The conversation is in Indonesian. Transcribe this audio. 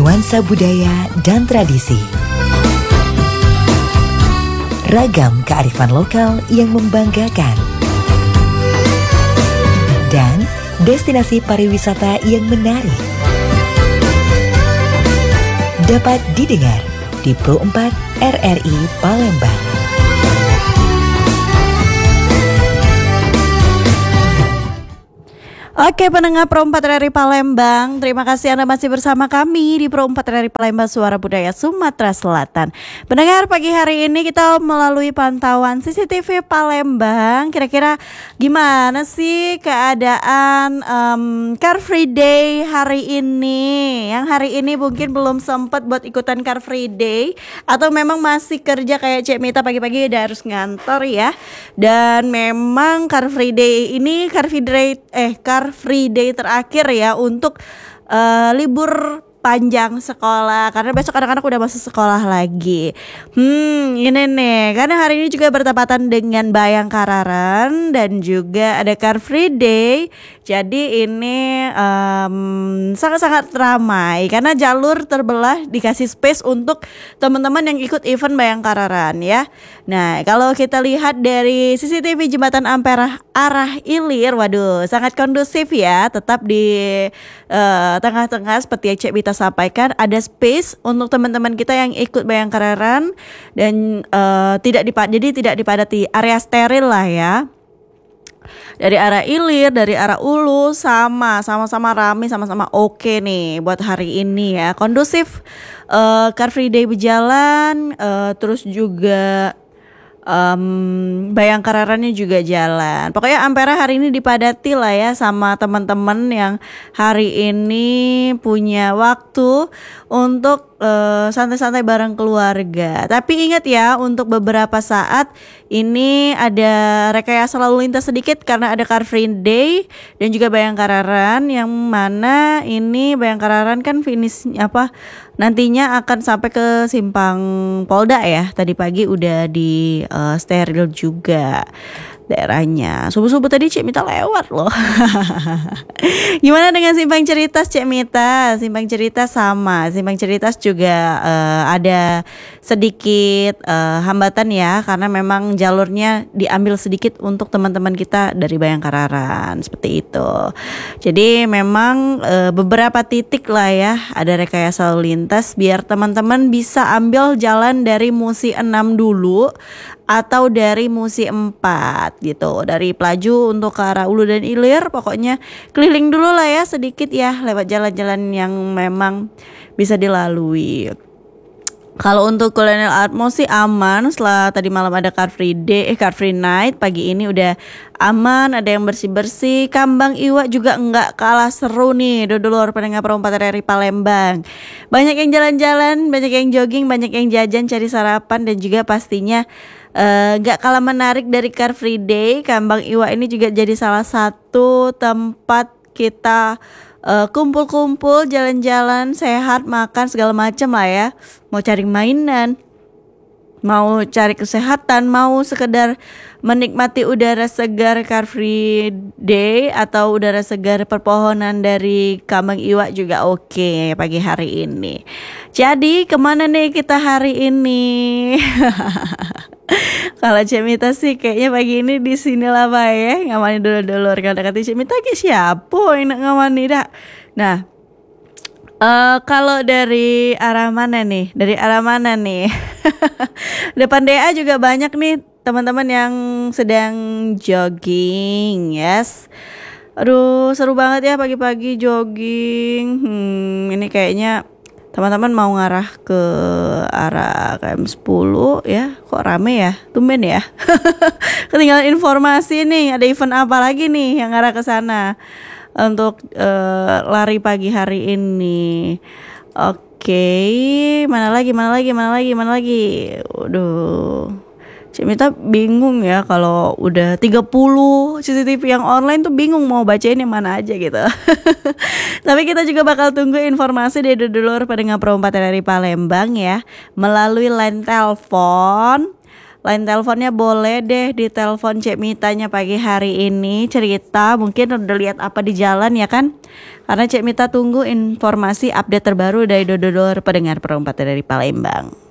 nuansa budaya dan tradisi. Ragam kearifan lokal yang membanggakan. Dan destinasi pariwisata yang menarik. Dapat didengar di Pro 4 RRI Palembang. Oke, pendengar Pro 4 RRI Palembang, terima kasih Anda masih bersama kami di Pro 4 RRI Palembang, Suara Budaya Sumatera Selatan. Pendengar, pagi hari ini kita melalui pantauan CCTV Palembang. Kira-kira gimana sih keadaan Car Free Day hari ini? Yang hari ini mungkin belum sempat buat ikutan Car Free Day, atau memang masih kerja kayak Cek Mita pagi-pagi udah harus ngantor ya. Dan memang Car Free Day ini Car Free Day terakhir ya untuk libur panjang sekolah, karena besok anak-anak udah masuk sekolah lagi. Ini nih, karena hari ini juga bertepatan dengan Bayangkararan dan juga ada Car Free Day. Jadi ini sangat-sangat ramai karena jalur terbelah, dikasih space untuk teman-teman yang ikut event Bayangkararan ya. Nah, kalau kita lihat dari CCTV Jembatan Ampera arah Ilir, waduh sangat kondusif ya. Tetap di tengah-tengah seperti yang Cek Bita sampaikan, ada space untuk teman-teman kita yang ikut Bayangkararan dan tidak dipadati, area steril lah ya. Dari arah Ilir, dari arah Ulu sama-sama ramai, sama-sama oke nih buat hari ini ya. Kondusif, Car Free Day berjalan, terus juga Bayangkararannya juga jalan. Pokoknya Ampera hari ini dipadati lah ya sama teman-teman yang hari ini punya waktu untuk santai-santai bareng keluarga. Tapi ingat ya, untuk beberapa saat ini ada rekayasa lalu lintas sedikit karena ada Car Free Day dan juga Bayangkararan, yang mana ini Bayangkararan kan finish nantinya akan sampai ke Simpang Polda ya. Tadi pagi udah di steril juga daerahnya. Subuh-subuh tadi Cik Mita lewat loh. Gimana dengan Simpang Ceritas Cik Mita? Simpang Ceritas sama. Simpang Ceritas juga ada sedikit hambatan ya, karena memang jalurnya diambil sedikit untuk teman-teman kita dari Bayangkararan, seperti itu. Jadi memang beberapa titik lah ya ada rekayasa lalu lintas biar teman-teman bisa ambil jalan dari Musi 6 dulu atau dari Musi 4 gitu. Dari Pelaju untuk ke arah Ulu dan Ilir, pokoknya keliling dulu lah ya sedikit ya lewat jalan-jalan yang memang bisa dilalui. Kalau untuk Kolonel Atmo sih aman, setelah tadi malam ada Car Free Night, pagi ini udah aman, ada yang bersih-bersih. Kambang Iwa juga enggak kalah seru nih, dodolor pendengar Pro 4 RRI Palembang. Banyak yang jalan-jalan, banyak yang jogging, banyak yang jajan cari sarapan, dan juga pastinya gak kalah menarik dari Car Free Day. Kambang Iwa ini juga jadi salah satu tempat kita kumpul-kumpul, jalan-jalan, sehat, makan segala macam lah ya. Mau cari mainan, mau cari kesehatan, mau sekedar menikmati udara segar Car Free Day atau udara segar perpohonan dari Kambang Iwa juga oke pagi hari ini. Jadi kemana nih kita hari ini? Kalau Cik Mita sih kayaknya pagi ini di sini lah Pak ya, ngamani dulu. Kalau kata Cik Mita ke siapa yang nak ngamani dah. Nah, kalau dari arah mana nih? Depan DA juga banyak nih teman-teman yang sedang jogging, yes. Aduh, seru banget ya pagi-pagi jogging. Ini kayaknya teman-teman mau ngarah ke arah KM 10 ya. Kok rame ya? Tumben ya. Ketinggalan informasi nih, ada event apa lagi nih yang ngarah ke sana untuk lari pagi hari ini. Oke, mana lagi? Waduh, Cik Mita bingung ya kalau udah 30 CCTV yang online tuh bingung mau bacain yang mana aja gitu. Tapi kita juga bakal tunggu informasi dari dulur pendengar Pro 4 RRI Palembang ya, melalui line telepon Line teleponnya boleh deh ditelepon Cek Mitanya pagi hari ini, cerita mungkin udah lihat apa di jalan ya kan. Karena Cek Mita tunggu informasi update terbaru dari Dododor pendengar perempat dari Palembang.